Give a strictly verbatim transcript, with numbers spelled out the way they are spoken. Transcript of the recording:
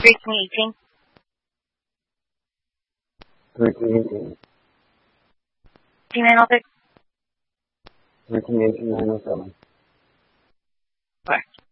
thirteen eighteen. thirteen eighteen. T nine oh six. thirteen eighteen nine oh seven. Correct.